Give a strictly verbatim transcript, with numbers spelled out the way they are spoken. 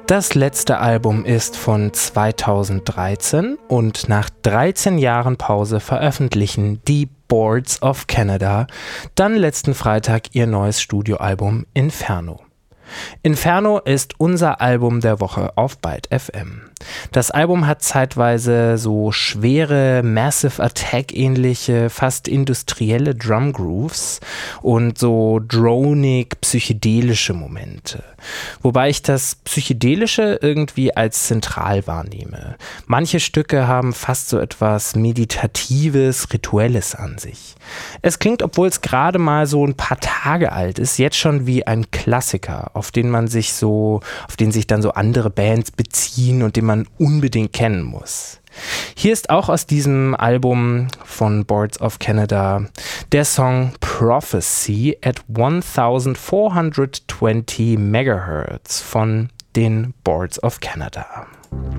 Das letzte Album ist von zweitausenddreizehn und nach dreizehn Jahren Pause veröffentlichen die Boards of Canada dann letzten Freitag ihr neues Studioalbum Inferno. Inferno ist unser Album der Woche auf Byte F M. Das Album hat zeitweise so schwere, Massive Attack-ähnliche, fast industrielle Drumgrooves und so dronig, psychedelische Momente. Wobei ich das Psychedelische irgendwie als zentral wahrnehme. Manche Stücke haben fast so etwas Meditatives, Rituelles an sich. Es klingt, obwohl es gerade mal so ein paar Tage alt ist, jetzt schon wie ein Klassiker, auf den man sich so, auf den sich dann so andere Bands beziehen und den man unbedingt kennen muss. Hier ist auch aus diesem Album von Boards of Canada der Song Prophecy at fourteen twenty Megahertz von den Boards of Canada.